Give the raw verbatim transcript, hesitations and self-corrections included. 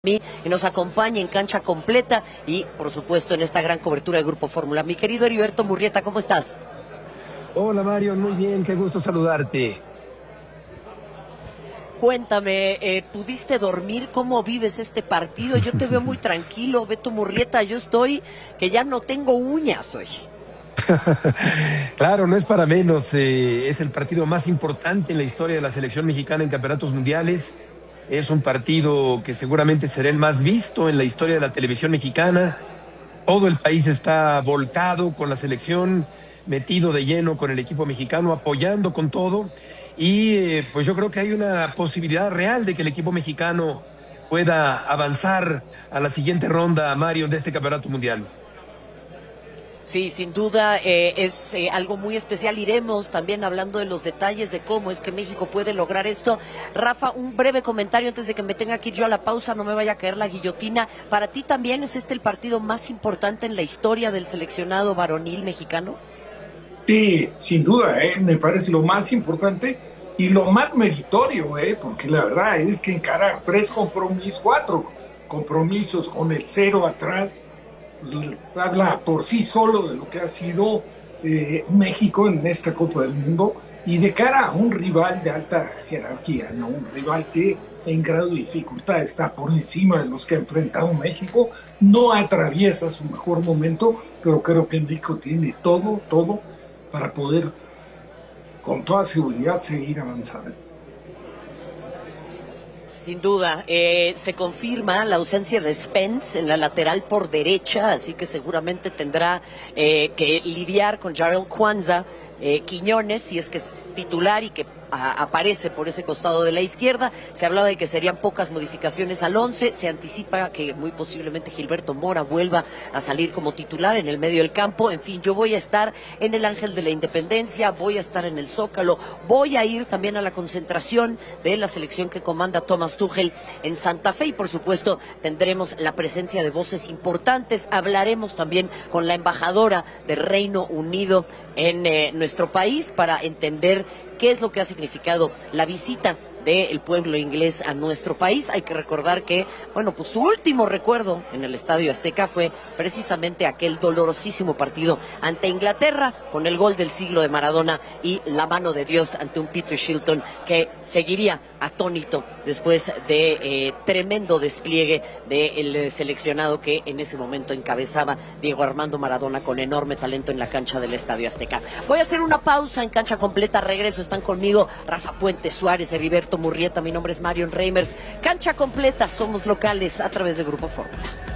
Y nos acompaña en Cancha Completa y, por supuesto, en esta gran cobertura de Grupo Fórmula. Mi querido Heriberto Murrieta, ¿cómo estás? Hola Mario, muy bien, qué gusto saludarte. Cuéntame, eh, ¿pudiste dormir? ¿Cómo vives este partido? Yo te veo muy tranquilo, Beto Murrieta, yo estoy que ya no tengo uñas hoy. Claro, no es para menos, eh, es el partido más importante en la historia de la selección mexicana en campeonatos mundiales. Es un partido que seguramente será el más visto en la historia de la televisión mexicana. Todo el país está volcado con la selección, metido de lleno con el equipo mexicano, apoyando con todo. Y eh, pues yo creo que hay una posibilidad real de que el equipo mexicano pueda avanzar a la siguiente ronda, Mario, de este campeonato mundial. Sí, sin duda eh, es eh, algo muy especial. Iremos también hablando de los detalles de cómo es que México puede lograr esto. Rafa, un breve comentario antes de que me tenga que ir yo a la pausa, no me vaya a caer la guillotina. ¿Para ti también es este el partido más importante en la historia del seleccionado varonil mexicano? Sí, sin duda, ¿eh? Me parece lo más importante y lo más meritorio, ¿eh? Porque la verdad es que encarar tres compromisos, cuatro compromisos con el cero atrás, habla por sí solo de lo que ha sido eh, México en esta Copa del Mundo y de cara a un rival de alta jerarquía, ¿no? Un rival que en grado de dificultad está por encima de los que ha enfrentado México, no atraviesa su mejor momento, pero creo que México tiene todo, todo para poder con toda seguridad seguir avanzando. Sin duda, eh, se confirma la ausencia de Spence en la lateral por derecha, así que seguramente tendrá eh, que lidiar con Jarell Kwanza, eh, Quiñones, si es que es titular y que a, aparece por ese costado de la izquierda. Se hablaba de que serían pocas modificaciones al once, se anticipa que muy posiblemente Gilberto Mora vuelva a salir como titular en el medio del campo. En fin, yo voy a estar en el Ángel de la Independencia, voy a estar en el Zócalo, voy a ir también a la concentración de la selección que comanda Thomas Tuchel en Santa Fe y por supuesto tendremos la presencia de voces importantes. Hablaremos también con la embajadora de Reino Unido en eh, nuestro país para entender qué es lo que ha significado la visita del pueblo inglés a nuestro país. Hay que recordar que, bueno, pues su último recuerdo en el Estadio Azteca fue precisamente aquel dolorosísimo partido ante Inglaterra con el gol del siglo de Maradona y la mano de Dios ante un Peter Shilton que seguiría atónito después de eh, tremendo despliegue del seleccionado que en ese momento encabezaba Diego Armando Maradona con enorme talento en la cancha del Estadio Azteca. Voy a hacer una pausa en Cancha Completa, regreso, están conmigo Rafa Puente Suárez, Heriberto Murrieta, mi nombre es Marion Reimers. Cancha Completa, somos locales a través de Grupo Fórmula.